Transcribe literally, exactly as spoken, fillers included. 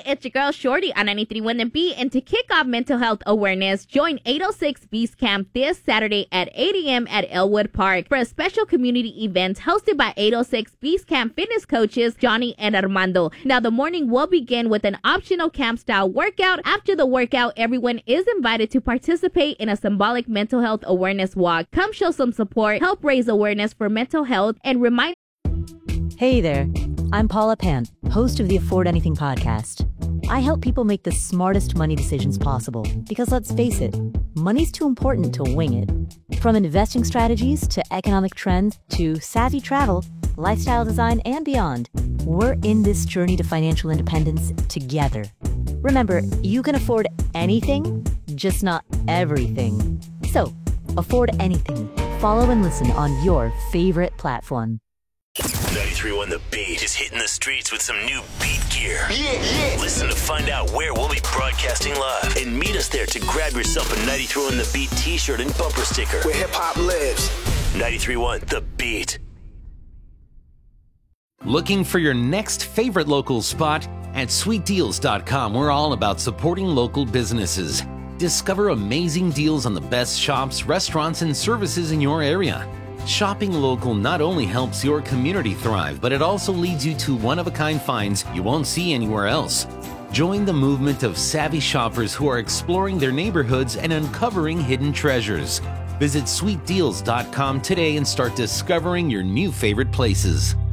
it's your girl Shorty on ninety-three point one The Beat, and to kick off mental health awareness, join eight oh six Beast Camp this Saturday at eight a.m. at Elwood Park for a special community event hosted by eight oh six Beast Camp fitness coaches Johnny and Armando. Now, the morning will begin with an optional camp-style workout. After the workout, everyone is invited to participate in a symbolic mental health awareness walk. Come show some support, help raise awareness for mental health, and remind... Hey there, I'm Paula Pant, host of the Afford Anything podcast. I help people make the smartest money decisions possible because, let's face it, money's too important to wing it. From investing strategies to economic trends to savvy travel, lifestyle design, and beyond, we're in this journey to financial independence together. Remember, you can afford anything, just not everything. So, afford anything. Follow and listen on your favorite platform. ninety-three point one The Beat is hitting the streets with some new beat gear. Yeah, yeah. Listen to find out where we'll be broadcasting live and meet us there to grab yourself a ninety-three point one The Beat t-shirt and bumper sticker. Where hip-hop lives. ninety-three point one The Beat. Looking for your next favorite local spot? At sweet deals dot com, we're all about supporting local businesses. Discover amazing deals on the best shops, restaurants, and services in your area. Shopping local not only helps your community thrive, but it also leads you to one-of-a-kind finds you won't see anywhere else. Join the movement of savvy shoppers who are exploring their neighborhoods and uncovering hidden treasures. Visit sweet deals dot com today and start discovering your new favorite places.